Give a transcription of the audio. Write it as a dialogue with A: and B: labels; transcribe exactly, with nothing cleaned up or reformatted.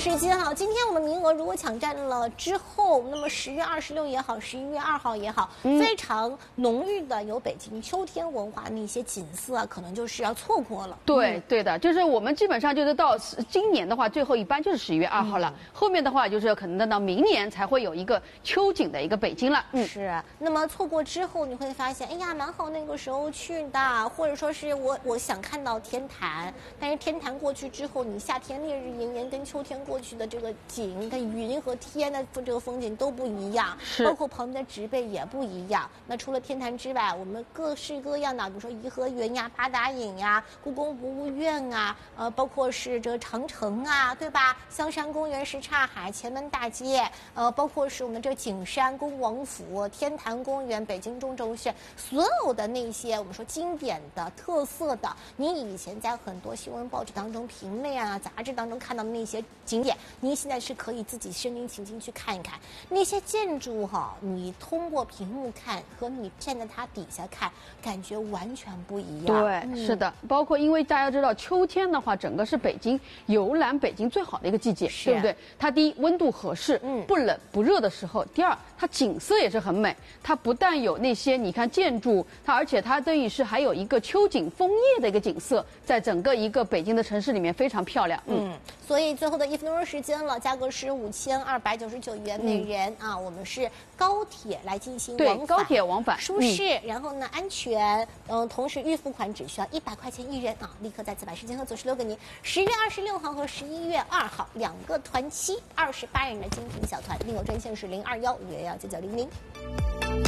A: 时间哈，今天我们名额如果抢占了之后，那么十月二十六也好，十一月二号也好，嗯、非常浓郁的有北京秋天文化那些景色啊，可能就是要错过了。
B: 对、
A: 嗯、
B: 对的，就是我们基本上就是到今年的话，最后一班就是十一月二号了，嗯、后面的话就是可能等到明年才会有一个秋景的一个北京了。
A: 嗯，是。那么错过之后，你会发现，哎呀，蛮好那个时候去的，或者说是我我想看到天坛，但是天坛过去之后，你夏天烈日炎炎跟秋天过去的这个景跟云和天的这个风景都不一样，包括旁边的植被也不一样。那除了天坛之外，我们各式各样的，比如说颐和园呀、八达岭呀、故宫博物院啊，呃，包括是这个长城啊，对吧？香山公园、什刹海、前门大街，呃，包括是我们这个景山、恭王府、天坛公园、北京中轴线，所有的那些我们说经典的、特色的，你以前在很多新闻报纸当中、平面啊、杂志当中看到的那些景点，你现在是可以自己身临其境去看一看那些建筑哈。你通过屏幕看和你站在它底下看，感觉完全不一样。
B: 对，
A: 嗯、
B: 是的，包括因为大家知道秋天的话，整个是北京游览北京最好的一个季节，对不对？它第一温度合适，嗯，不冷不热的时候；第二，它景色也是很美。它不但有那些你看建筑，它而且它等于是还有一个秋景枫叶的一个景色，在整个一个北京的城市里面非常漂亮。嗯，
A: 嗯所以最后的一分钟时间了，价格是五千二百九十九元每人、嗯、啊。我们是高铁来进行往返，
B: 对，高铁往返
A: 舒适，嗯、然后呢安全，嗯，同时预付款只需要一百块钱一人啊。立刻在此把时间和组织留给您。十月二十六号和十一月二号两个团期，二十八人的精品小团，另有专线是零二幺五幺幺九九零零。